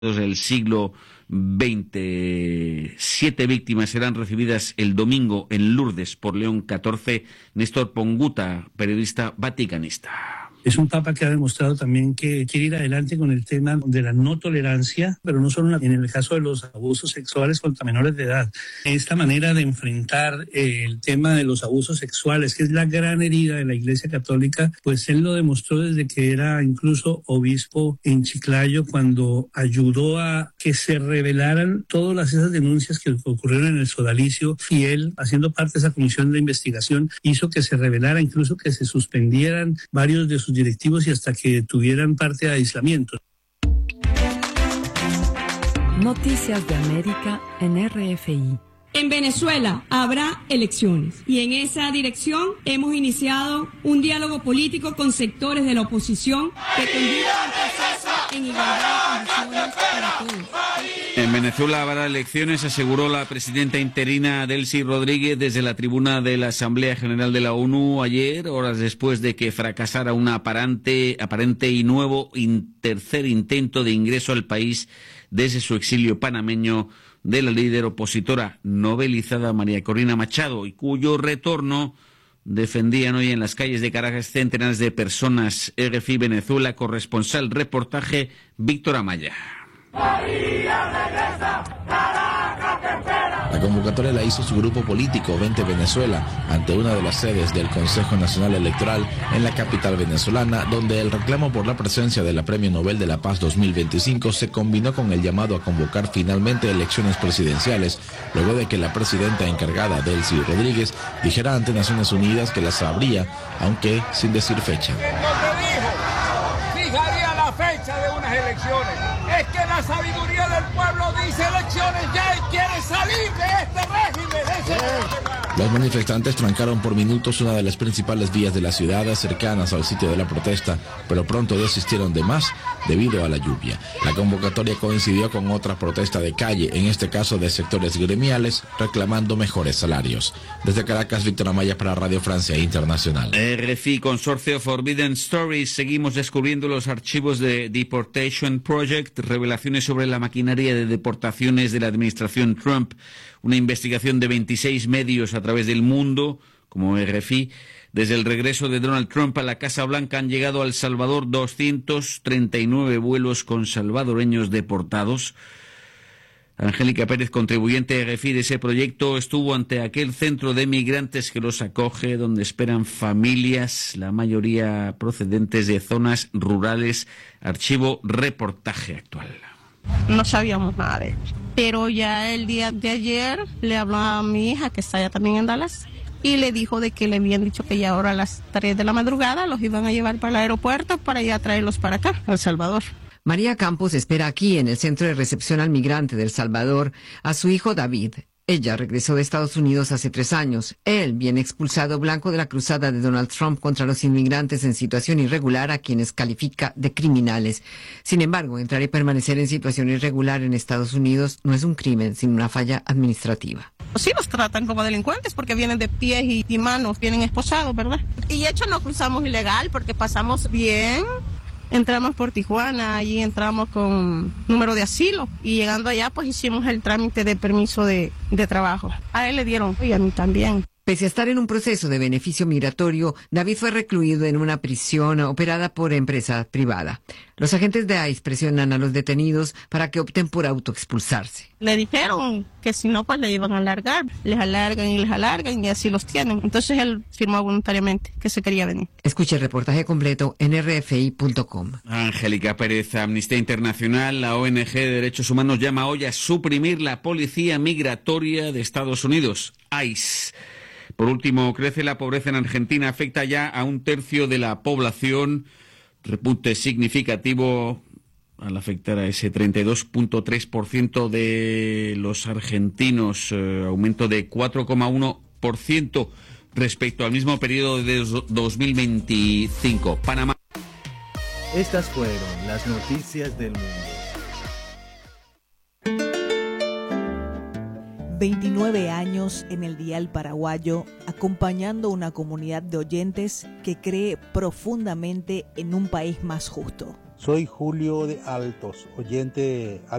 del siglo XX. 7 víctimas serán recibidas el domingo en Lourdes por León XIV. Néstor Ponguta, periodista vaticanista. Es un papa que ha demostrado también que quiere ir adelante con el tema de la no tolerancia, pero no solo en el caso de los abusos sexuales contra menores de edad. Esta manera de enfrentar el tema de los abusos sexuales, que es la gran herida de la Iglesia Católica, pues él lo demostró desde que era incluso obispo en Chiclayo, cuando ayudó a que se revelaran todas esas denuncias que ocurrieron en el sodalicio, y él, haciendo parte de esa comisión de investigación, hizo que se revelara, incluso que se suspendieran varios de sus directivos y hasta que tuvieran parte de aislamiento. Noticias de América en RFI. En Venezuela habrá elecciones y en esa dirección hemos iniciado un diálogo político con sectores de la oposición que conduce un proceso en igualdad de condiciones para todos. En Venezuela habrá elecciones, aseguró la presidenta interina Delcy Rodríguez desde la tribuna de la Asamblea General de la ONU ayer, horas después de que fracasara un aparente y nuevo tercer intento de ingreso al país desde su exilio panameño de la líder opositora novelizada María Corina Machado, y cuyo retorno defendían hoy en las calles de Caracas centenares de personas. RFI Venezuela, corresponsal, reportaje Víctor Amaya. La convocatoria la hizo su grupo político 20 Venezuela ante una de las sedes del Consejo Nacional Electoral en la capital venezolana, donde el reclamo por la presencia de la Premio Nobel de la Paz 2025 se combinó con el llamado a convocar finalmente elecciones presidenciales, luego de que la presidenta encargada, Delcy Rodríguez, dijera ante Naciones Unidas que las habría, aunque sin decir fecha. Fijaría la fecha de unas elecciones. Es que la sabiduría del pueblo dice elecciones ya y quiere salir de este régimen. Los manifestantes trancaron por minutos una de las principales vías de la ciudad cercanas al sitio de la protesta, pero pronto desistieron de más debido a la lluvia. La convocatoria coincidió con otra protesta de calle, en este caso de sectores gremiales, reclamando mejores salarios. Desde Caracas, Víctor Amaya para Radio Francia Internacional. RFI, Consorcio Forbidden Stories. Seguimos descubriendo los archivos de Deportation Project, revelaciones sobre la maquinaria de deportaciones de la administración Trump. Una investigación de 26 medios a través del mundo, como RFI. Desde el regreso de Donald Trump a la Casa Blanca han llegado a El Salvador 239 vuelos con salvadoreños deportados. Angélica Pérez, contribuyente RFI de ese proyecto, estuvo ante aquel centro de migrantes que los acoge, donde esperan familias, la mayoría procedentes de zonas rurales. Archivo reportaje actual. No sabíamos nada de él, pero ya el día de ayer le habló a mi hija, que está allá también en Dallas, y le dijo de que le habían dicho que ya ahora a las 3 de la madrugada los iban a llevar para el aeropuerto para ya traerlos para acá, a El Salvador. María Campos espera aquí, en el Centro de Recepción al Migrante de El Salvador, a su hijo David. Ella regresó de Estados Unidos hace 3 años. Él viene expulsado, blanco de la cruzada de Donald Trump contra los inmigrantes en situación irregular, a quienes califica de criminales. Sin embargo, entrar y permanecer en situación irregular en Estados Unidos no es un crimen, sino una falla administrativa. Sí nos tratan como delincuentes porque vienen de pies y manos, vienen esposados, ¿verdad? Y de hecho no cruzamos ilegal porque pasamos bien. Entramos por Tijuana, allí entramos con número de asilo y llegando allá pues hicimos el trámite de permiso de trabajo. A él le dieron y a mí también. Pese a estar en un proceso de beneficio migratorio, David fue recluido en una prisión operada por empresa privada. Los agentes de ICE presionan a los detenidos para que opten por autoexpulsarse. Le dijeron que si no, pues le iban a alargar. Les alargan y así los tienen. Entonces él firmó voluntariamente que se quería venir. Escuche el reportaje completo en rfi.com. Angélica Pérez. Amnistía Internacional, la ONG de Derechos Humanos, llama hoy a suprimir la policía migratoria de Estados Unidos, ICE. Por último, crece la pobreza en Argentina, afecta ya a 1/3 de la población, repunte significativo al afectar a ese 32.3% de los argentinos, aumento de 4,1% respecto al mismo periodo de 2025. Panamá. Estas fueron las noticias del mundo. 29 años en el dial paraguayo, acompañando una comunidad de oyentes que cree profundamente en un país más justo. Soy Julio de Altos, oyente